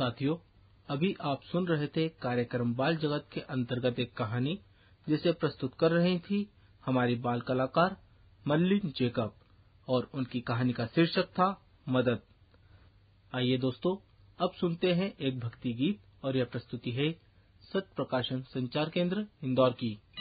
साथियों, अभी आप सुन रहे थे कार्यक्रम बाल जगत के अंतर्गत एक कहानी जिसे प्रस्तुत कर रही थी हमारी बाल कलाकार मल्लिन जेकब और उनकी कहानी का शीर्षक था मदद। आइए दोस्तों, अब सुनते हैं एक भक्ति गीत और यह प्रस्तुति है सत्य प्रकाशन संचार केंद्र इंदौर की।